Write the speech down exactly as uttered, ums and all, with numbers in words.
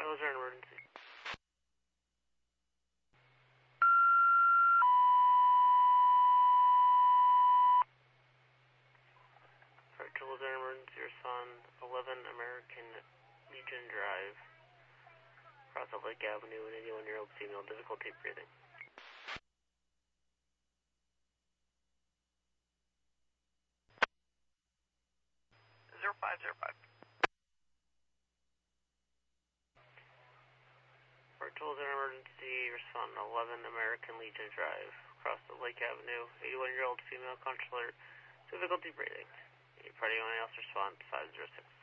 Vitals are an emergency. Vitals are an emergency. Respond. eleven American Legion Drive. Across of Lake Avenue, an eighty-one-year-old female, difficulty breathing. zero five zero five. Virtuals are emergency, respond eleven American Legion Drive, across the Lake Avenue, eighty-one-year-old female controller, difficulty breathing. Party anyone else respond five zero six.